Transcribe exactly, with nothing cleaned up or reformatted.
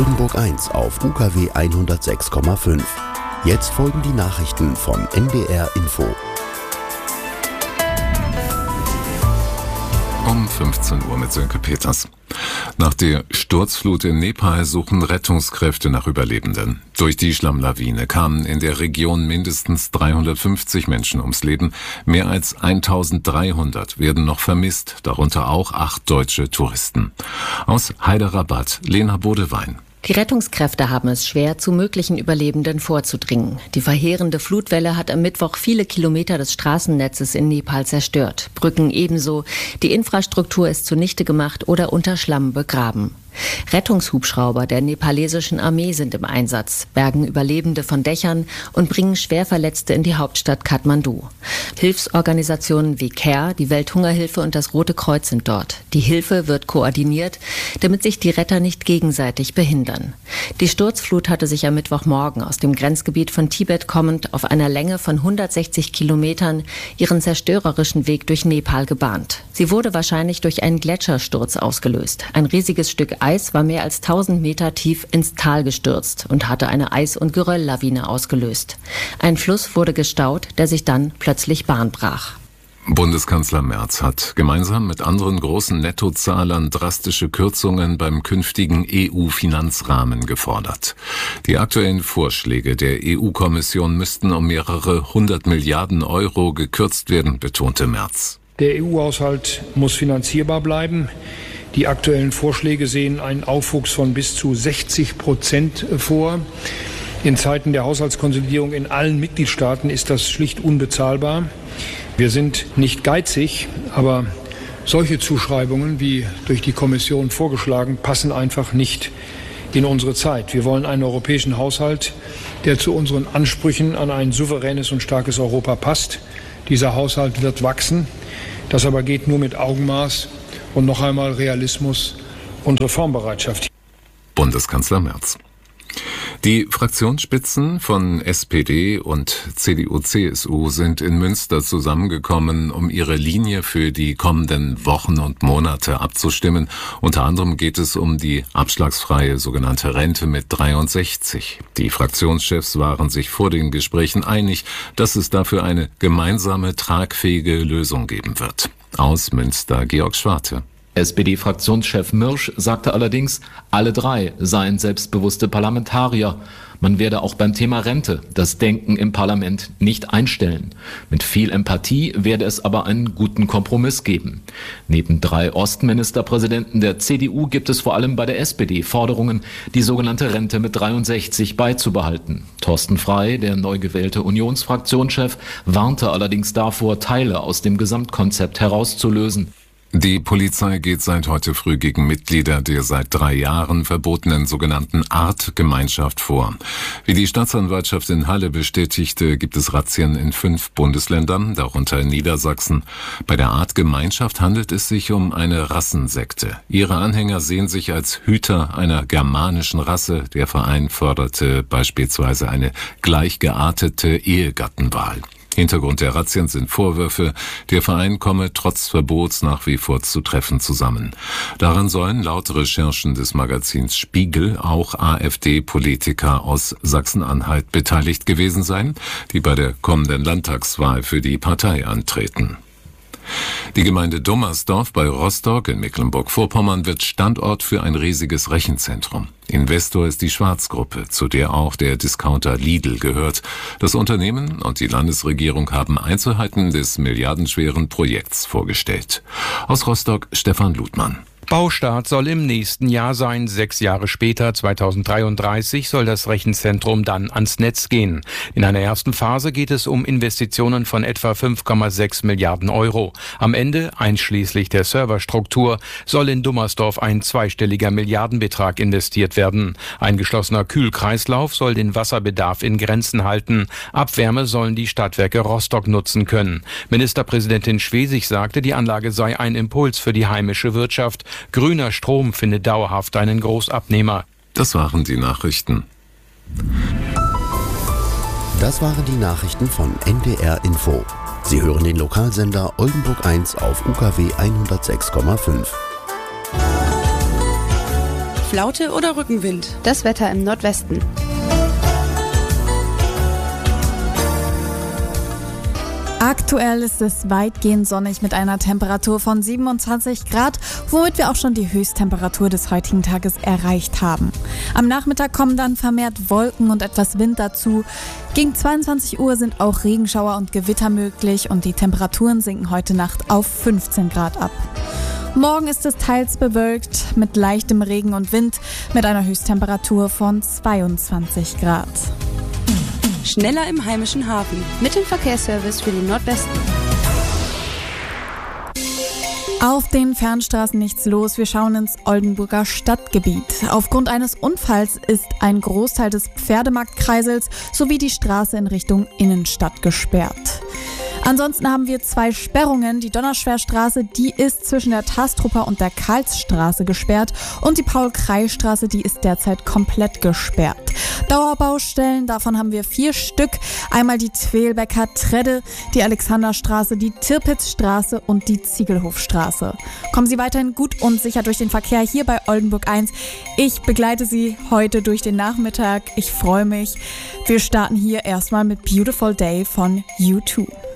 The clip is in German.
Oldenburg eins auf U K W hundertsechs Komma fünf. Jetzt folgen die Nachrichten von N D R Info. Um fünfzehn Uhr mit Sönke Peters. Nach der Sturzflut in Nepal suchen Rettungskräfte nach Überlebenden. Durch die Schlammlawine kamen in der Region mindestens dreihundertfünfzig Menschen ums Leben. Mehr als eintausenddreihundert werden noch vermisst, darunter auch acht deutsche Touristen. Aus Hyderabad, Lena Bodewein. Die Rettungskräfte haben es schwer, zu möglichen Überlebenden vorzudringen. Die verheerende Flutwelle hat am Mittwoch viele Kilometer des Straßennetzes in Nepal zerstört. Brücken ebenso. Die Infrastruktur ist zunichte gemacht oder unter Schlamm begraben. Rettungshubschrauber der nepalesischen Armee sind im Einsatz, bergen Überlebende von Dächern und bringen Schwerverletzte in die Hauptstadt Kathmandu. Hilfsorganisationen wie CARE, die Welthungerhilfe und das Rote Kreuz sind dort. Die Hilfe wird koordiniert, damit sich die Retter nicht gegenseitig behindern. Die Sturzflut hatte sich am Mittwochmorgen aus dem Grenzgebiet von Tibet kommend auf einer Länge von hundertsechzig Kilometern ihren zerstörerischen Weg durch Nepal gebahnt. Sie wurde wahrscheinlich durch einen Gletschersturz ausgelöst. Ein riesiges Stück Eis war mehr als tausend Meter tief ins Tal gestürzt und hatte eine Eis- und Gerölllawine ausgelöst. Ein Fluss wurde gestaut, der sich dann plötzlich Bahn brach. Bundeskanzler Merz hat gemeinsam mit anderen großen Nettozahlern drastische Kürzungen beim künftigen E U-Finanzrahmen gefordert. Die aktuellen Vorschläge der E U-Kommission müssten um mehrere hundert Milliarden Euro gekürzt werden, betonte Merz. Der E U-Haushalt muss finanzierbar bleiben. Die aktuellen Vorschläge sehen einen Aufwuchs von bis zu sechzig Prozent vor. In Zeiten der Haushaltskonsolidierung in allen Mitgliedstaaten ist das schlicht unbezahlbar. Wir sind nicht geizig, aber solche Zuschreibungen, wie durch die Kommission vorgeschlagen, passen einfach nicht in unsere Zeit. Wir wollen einen europäischen Haushalt, der zu unseren Ansprüchen an ein souveränes und starkes Europa passt. Dieser Haushalt wird wachsen. Das aber geht nur mit Augenmaß und noch einmal Realismus und Reformbereitschaft. Bundeskanzler Merz. Die Fraktionsspitzen von S P D und C D U C S U sind in Münster zusammengekommen, um ihre Linie für die kommenden Wochen und Monate abzustimmen. Unter anderem geht es um die abschlagsfreie sogenannte Rente mit dreiundsechzig. Die Fraktionschefs waren sich vor den Gesprächen einig, dass es dafür eine gemeinsame, tragfähige Lösung geben wird. Aus Münster, Georg Schwarte. S P D-Fraktionschef Mirsch sagte allerdings, alle drei seien selbstbewusste Parlamentarier. Man werde auch beim Thema Rente das Denken im Parlament nicht einstellen. Mit viel Empathie werde es aber einen guten Kompromiss geben. Neben drei Ostministerpräsidenten der C D U gibt es vor allem bei der S P D Forderungen, die sogenannte Rente mit dreiundsechzig beizubehalten. Thorsten Frey, der neu gewählte Unionsfraktionschef, warnte allerdings davor, Teile aus dem Gesamtkonzept herauszulösen. Die Polizei geht seit heute früh gegen Mitglieder der seit drei Jahren verbotenen sogenannten Artgemeinschaft vor. Wie die Staatsanwaltschaft in Halle bestätigte, gibt es Razzien in fünf Bundesländern, darunter in Niedersachsen. Bei der Artgemeinschaft handelt es sich um eine Rassensekte. Ihre Anhänger sehen sich als Hüter einer germanischen Rasse. Der Verein forderte beispielsweise eine gleichgeartete Ehegattenwahl. Hintergrund der Razzien sind Vorwürfe, der Verein komme trotz Verbots nach wie vor zu Treffen zusammen. Daran sollen laut Recherchen des Magazins Spiegel auch AfD-Politiker aus Sachsen-Anhalt beteiligt gewesen sein, die bei der kommenden Landtagswahl für die Partei antreten. Die Gemeinde Dummersdorf bei Rostock in Mecklenburg-Vorpommern wird Standort für ein riesiges Rechenzentrum. Investor ist die Schwarz-Gruppe, zu der auch der Discounter Lidl gehört. Das Unternehmen und die Landesregierung haben Einzelheiten des milliardenschweren Projekts vorgestellt. Aus Rostock Stefan Ludmann. Baustart soll im nächsten Jahr sein. Sechs Jahre später, zweitausenddreiunddreißig, soll das Rechenzentrum dann ans Netz gehen. In einer ersten Phase geht es um Investitionen von etwa fünf Komma sechs Milliarden Euro. Am Ende, einschließlich der Serverstruktur, soll in Dummersdorf ein zweistelliger Milliardenbetrag investiert werden. Ein geschlossener Kühlkreislauf soll den Wasserbedarf in Grenzen halten. Abwärme sollen die Stadtwerke Rostock nutzen können. Ministerpräsidentin Schwesig sagte, die Anlage sei ein Impuls für die heimische Wirtschaft. Grüner Strom findet dauerhaft einen Großabnehmer. Das waren die Nachrichten. Das waren die Nachrichten von N D R Info. Sie hören den Lokalsender Oldenburg eins auf U K W hundertsechs Komma fünf. Flaute oder Rückenwind? Das Wetter im Nordwesten. Aktuell ist es weitgehend sonnig mit einer Temperatur von siebenundzwanzig Grad, womit wir auch schon die Höchsttemperatur des heutigen Tages erreicht haben. Am Nachmittag kommen dann vermehrt Wolken und etwas Wind dazu. Gegen zweiundzwanzig Uhr sind auch Regenschauer und Gewitter möglich und die Temperaturen sinken heute Nacht auf fünfzehn Grad ab. Morgen ist es teils bewölkt mit leichtem Regen und Wind mit einer Höchsttemperatur von zweiundzwanzig Grad. Schneller im heimischen Hafen. Mit dem Verkehrsservice für den Nordwesten. Auf den Fernstraßen nichts los. Wir schauen ins Oldenburger Stadtgebiet. Aufgrund eines Unfalls ist ein Großteil des Pferdemarktkreisels sowie die Straße in Richtung Innenstadt gesperrt. Ansonsten haben wir zwei Sperrungen. Die Donnerschwerstraße, die ist zwischen der Tastrupper und der Karlsstraße gesperrt und die Paul-Krey-Straße, die ist derzeit komplett gesperrt. Dauerbaustellen, davon haben wir vier Stück. Einmal die Twelbecker Tredde, die Alexanderstraße, die Tirpitzstraße und die Ziegelhofstraße. Kommen Sie weiterhin gut und sicher durch den Verkehr hier bei Oldenburg eins. Ich begleite Sie heute durch den Nachmittag. Ich freue mich. Wir starten hier erstmal mit Beautiful Day von U zwei.